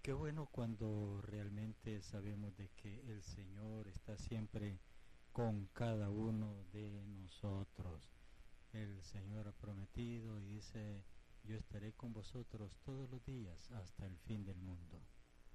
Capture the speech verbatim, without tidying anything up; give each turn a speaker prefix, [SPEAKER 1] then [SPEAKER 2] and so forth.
[SPEAKER 1] qué bueno cuando realmente sabemos de que el Señor está siempre con cada uno de nosotros. El Señor ha prometido y dice, yo estaré con vosotros todos los días hasta el fin del mundo.